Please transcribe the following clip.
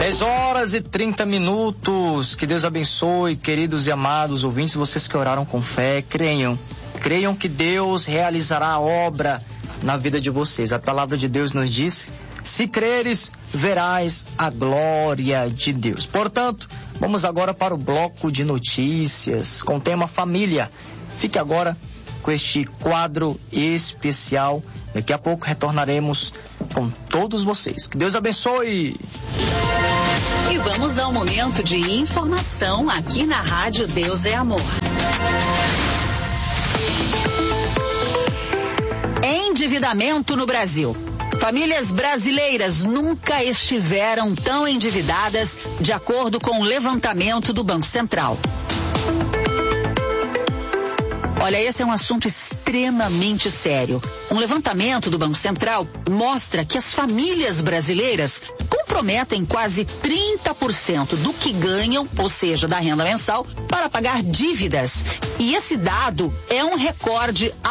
10h30. Que Deus abençoe, queridos e amados ouvintes, vocês que oraram com fé, creiam que Deus realizará a obra na vida de vocês. A palavra de Deus nos diz: se creres, verás a glória de Deus. Portanto, vamos agora para o bloco de notícias com o tema família. Fique agora com este quadro especial. Daqui a pouco retornaremos com todos vocês. Que Deus abençoe! E vamos ao momento de informação aqui na Rádio Deus é Amor. Endividamento no Brasil. Famílias brasileiras nunca estiveram tão endividadas, de acordo com o levantamento do Banco Central. Olha, esse é um assunto extremamente sério. Um levantamento do Banco Central mostra que as famílias brasileiras comprometem quase 30% do que ganham, ou seja, da renda mensal, para pagar dívidas. E esse dado é um recorde